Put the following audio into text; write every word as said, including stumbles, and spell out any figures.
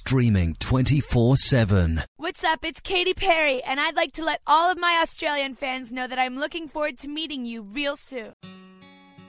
streaming twenty-four seven. What's up? It's Katy Perry, and I'd like to let all of my Australian fans know that I'm looking forward to meeting you real soon.